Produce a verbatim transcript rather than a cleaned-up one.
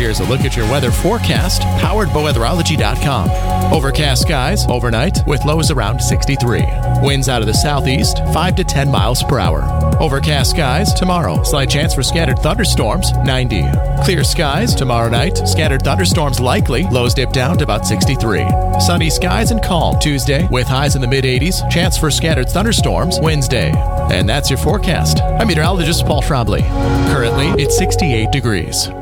here's a look at your weather forecast, powered by weatherology dot com. Overcast skies overnight with lows around sixty-three. Winds out of the southeast, five to ten miles per hour. Overcast skies tomorrow. Slight chance for scattered thunderstorms, ninety. Clear skies tomorrow night. Scattered thunderstorms likely. Lows dip down to about sixty-three. Sunny skies and calm Tuesday with highs in the mid eighties. Chance for scattered thunderstorms Wednesday. And that's your forecast. I'm meteorologist Paul Trombley. Currently, it's sixty-eight degrees.